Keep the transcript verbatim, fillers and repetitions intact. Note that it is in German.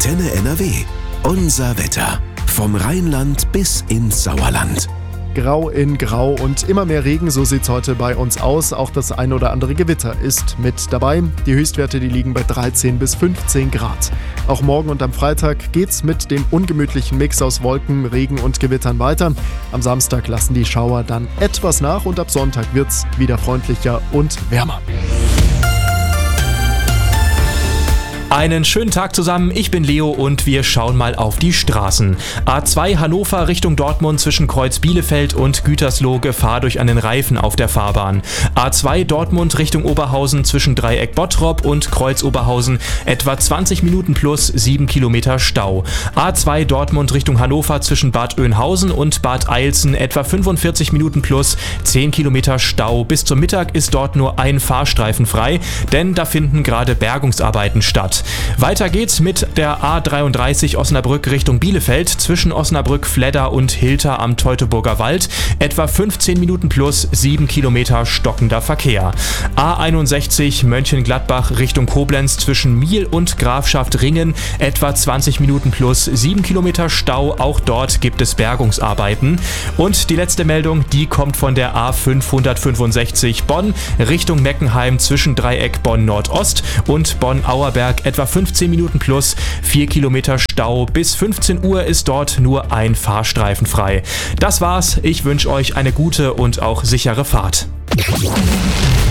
Antenne N R W. Unser Wetter. Vom Rheinland bis ins Sauerland. Grau in Grau und immer mehr Regen, so sieht's heute bei uns aus. Auch das ein oder andere Gewitter ist mit dabei. Die Höchstwerte, die liegen bei dreizehn bis fünfzehn Grad. Auch morgen und am Freitag geht's mit dem ungemütlichen Mix aus Wolken, Regen und Gewittern weiter. Am Samstag lassen die Schauer dann etwas nach und ab Sonntag wird's wieder freundlicher und wärmer. Einen schönen Tag zusammen, ich bin Leo und wir schauen mal auf die Straßen. A zwei Hannover Richtung Dortmund zwischen Kreuz Bielefeld und Gütersloh, Gefahr durch einen Reifen auf der Fahrbahn. A zwei Dortmund Richtung Oberhausen zwischen Dreieck Bottrop und Kreuz Oberhausen, etwa zwanzig Minuten plus sieben Kilometer Stau. A zwei Dortmund Richtung Hannover zwischen Bad Oeynhausen und Bad Eilsen, etwa fünfundvierzig Minuten plus zehn Kilometer Stau. Bis zum Mittag ist dort nur ein Fahrstreifen frei, denn da finden gerade Bergungsarbeiten statt. Weiter geht's mit der A dreiunddreißig Osnabrück Richtung Bielefeld zwischen Osnabrück, Fledder und Hilter am Teutoburger Wald. Etwa fünfzehn Minuten plus sieben Kilometer stockender Verkehr. A einundsechzig Mönchengladbach Richtung Koblenz zwischen Miel und Grafschaft Ringen. Etwa zwanzig Minuten plus sieben Kilometer Stau. Auch dort gibt es Bergungsarbeiten. Und die letzte Meldung, die kommt von der A fünfhundertfünfundsechzig Bonn Richtung Meckenheim zwischen Dreieck Bonn Nordost und Bonn-Auerberg. Etwa fünfzehn Minuten plus vier Kilometer Stau. Bis fünfzehn Uhr ist dort nur ein Fahrstreifen frei. Das war's. Ich wünsche euch eine gute und auch sichere Fahrt.